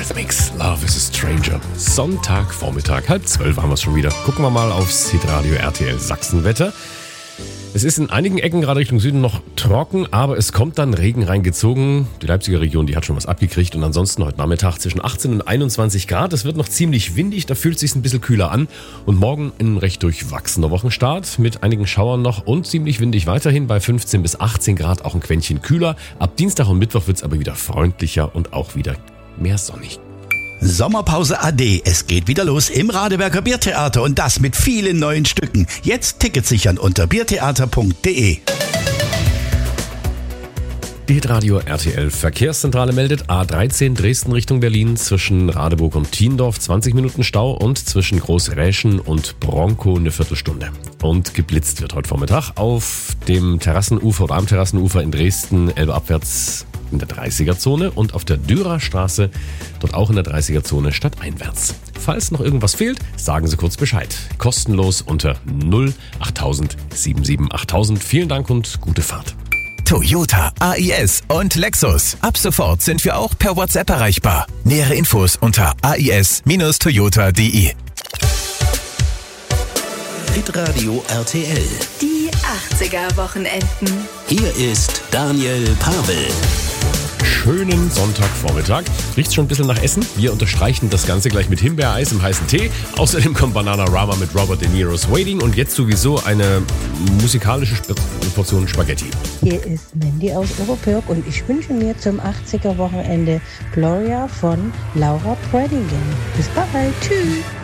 Eurythmics, Love is a Stranger. Sonntagvormittag, 11:30 haben wir es schon wieder. Gucken wir mal aufs Hitradio RTL Sachsenwetter. Es ist in einigen Ecken gerade Richtung Süden noch trocken, aber es kommt dann Regen reingezogen. Die Leipziger Region, die hat schon was abgekriegt und ansonsten heute Nachmittag zwischen 18 und 21 Grad. Es wird noch ziemlich windig, da fühlt es sich ein bisschen kühler an. Und morgen ein recht durchwachsener Wochenstart mit einigen Schauern noch und ziemlich windig weiterhin bei 15 bis 18 Grad, auch ein Quäntchen kühler. Ab Dienstag und Mittwoch wird es aber wieder freundlicher und auch wieder mehr sonnig. Sommerpause AD. Es geht wieder los im Radeberger Biertheater und das mit vielen neuen Stücken. Jetzt Tickets sichern unter biertheater.de. Die Hitradio RTL Verkehrszentrale meldet A13 Dresden Richtung Berlin zwischen Radeburg und Thiendorf 20 Minuten Stau und zwischen Großräschen und Bronkow eine Viertelstunde. Und geblitzt wird heute Vormittag auf dem Terrassenufer oder am Terrassenufer in Dresden, Elbe abwärts in der 30er-Zone und auf der Dürerstraße, dort auch in der 30er-Zone stadteinwärts. Falls noch irgendwas fehlt, sagen Sie kurz Bescheid. Kostenlos unter 08000 77 8000. Vielen Dank und gute Fahrt. Toyota, AIS und Lexus. Ab sofort sind wir auch per WhatsApp erreichbar. Nähere Infos unter ais-toyota.de. Hitradio RTL. Die 80er-Wochenenden. Hier ist Daniel Pavel. Schönen Sonntagvormittag. Riecht schon ein bisschen nach Essen. Wir unterstreichen das Ganze gleich mit Himbeereis im heißen Tee. Außerdem kommt Bananarama mit Robert De Niro's Waiting und jetzt sowieso eine musikalische Portion Spaghetti. Hier ist Mandy aus Oberpörk und ich wünsche mir zum 80er-Wochenende Gloria von Laura Predigan. Bis bald. Tschüss.